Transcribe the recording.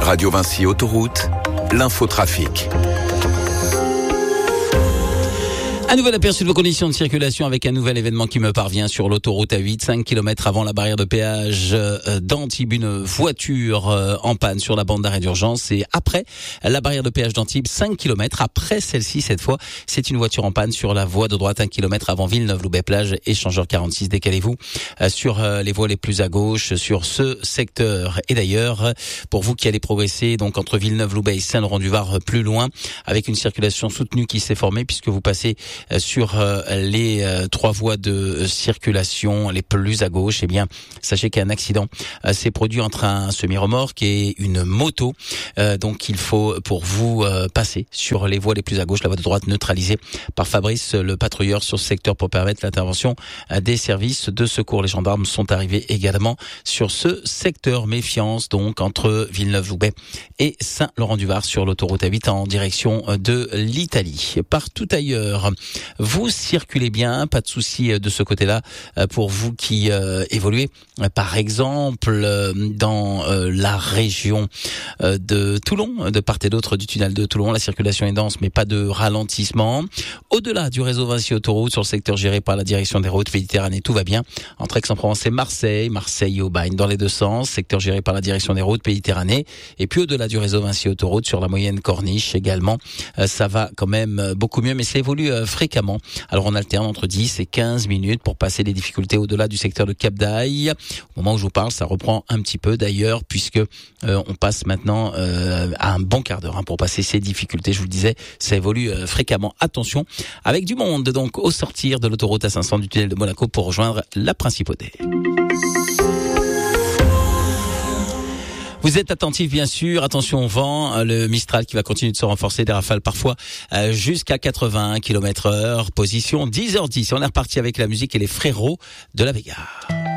Radio Vinci Autoroute, l'infotrafic. Un nouvel aperçu de vos conditions de circulation avec un nouvel événement qui me parvient sur l'autoroute A8, 5 km avant la barrière de péage d'Antibes, une voiture en panne sur la bande d'arrêt d'urgence, et après la barrière de péage d'Antibes, 5 km après celle-ci, cette fois, c'est une voiture en panne sur la voie de droite, 1 km avant Villeneuve-Loubet-Plage, échangeur 46, décalez-vous sur les voies les plus à gauche sur ce secteur. Et d'ailleurs, pour vous qui allez progresser donc entre Villeneuve-Loubet et Saint-Laurent-du-Var plus loin, avec une circulation soutenue qui s'est formée puisque vous passez sur les trois voies de circulation les plus à gauche, eh bien, sachez qu'un accident s'est produit entre un semi-remorque et une moto. Donc, il faut pour vous passer sur les voies les plus à gauche, la voie de droite neutralisée par Fabrice, le patrouilleur sur ce secteur pour permettre l'intervention des services de secours. Les gendarmes sont arrivés également sur ce secteur. Méfiance donc entre Villeneuve-Loubet et Saint-Laurent-du-Var sur l'autoroute A8 en direction de l'Italie. Partout ailleurs, vous circulez bien, pas de souci de ce côté-là pour vous qui évoluez. Par exemple, dans la région de Toulon, de part et d'autre du tunnel de Toulon, la circulation est dense, mais pas de ralentissement. Au-delà du réseau Vinci Autoroute, sur le secteur géré par la direction des routes Méditerranée, tout va bien. Entre Aix-en-Provence et Marseille, Marseille et Aubagne, dans les deux sens, secteur géré par la direction des routes Méditerranée. Et puis au-delà du réseau Vinci Autoroute, sur la moyenne Corniche également, ça va quand même beaucoup mieux, mais ça évolue fréquemment. Alors on alterne entre 10 et 15 minutes pour passer les difficultés au-delà du secteur de Cap d'Aille. Au moment où je vous parle, ça reprend un petit peu d'ailleurs, puisque on passe maintenant à un bon quart d'heure pour passer ces difficultés. Je vous le disais, ça évolue fréquemment. Attention, avec du monde donc au sortir de l'autoroute A500 du tunnel de Monaco pour rejoindre la Principauté. Vous êtes attentifs bien sûr, attention au vent, le Mistral qui va continuer de se renforcer, des rafales parfois jusqu'à 80 km/h, position 10h10. On est reparti avec la musique et les frérots de la Vega.